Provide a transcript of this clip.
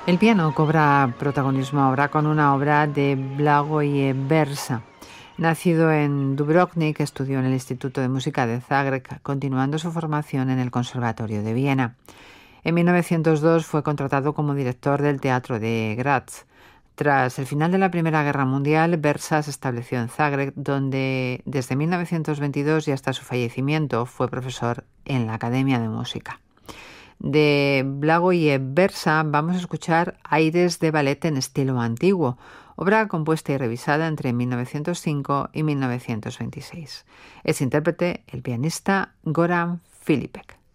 El piano cobra protagonismo ahora con una obra de Blagoje Bersa. Nacido en Dubrovnik, estudió en el Instituto de Música de Zagreb, continuando su formación en el Conservatorio de Viena. En 1902 fue contratado como director del Teatro de Graz. Tras el final de la Primera Guerra Mundial, Bersa se estableció en Zagreb, donde desde 1922 y hasta su fallecimiento fue profesor en la Academia de Música. De Blagoje Bersa vamos a escuchar Aires de ballet en estilo antiguo, obra compuesta y revisada entre 1905 y 1926. Es intérprete el pianista Goran Filipek.